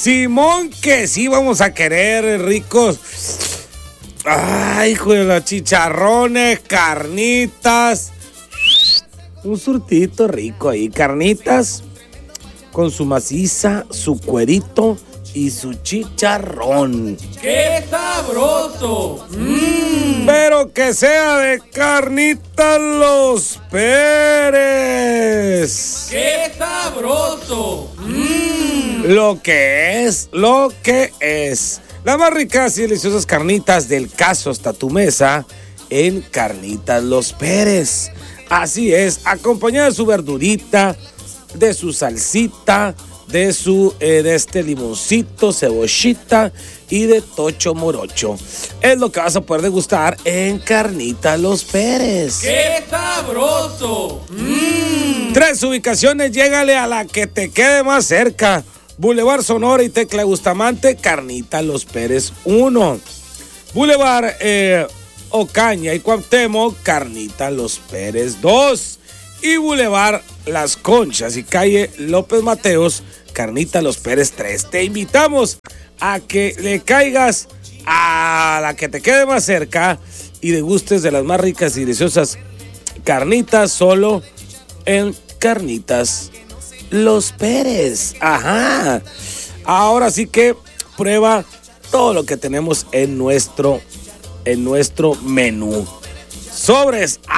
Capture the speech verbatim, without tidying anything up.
Simón, que sí vamos a querer ricos. Ay, hijo de los chicharrones, carnitas. Un surtidito rico ahí, carnitas con su maciza, su cuerito y su chicharrón. ¡Qué sabroso! Mm. Pero que sea de Carnitas Los Pérez. ¡Qué sabroso! Mm. Lo que es, lo que es. Las más ricas y deliciosas carnitas del caso hasta tu mesa en Carnitas Los Pérez. Así es, acompañada de su verdurita, de su salsita, de su eh, de este limoncito, cebollita y de tocho morocho. Es lo que vas a poder degustar en Carnitas Los Pérez. ¡Qué sabroso! Mm. Tres ubicaciones, llégale a la que te quede más cerca. Boulevard Sonora y Tecla Bustamante, Carnitas Los Pérez uno. Boulevard eh, Ocaña y Cuauhtémoc, Carnitas Los Pérez dos. Y Boulevard Las Conchas y calle López Mateos, Carnitas Los Pérez tres. Te invitamos a que le caigas a la que te quede más cerca y degustes de las más ricas y deliciosas carnitas solo en Carnitas Los Pérez. Ajá. Ahora sí que prueba todo lo que tenemos en nuestro, en nuestro menú. Sobres.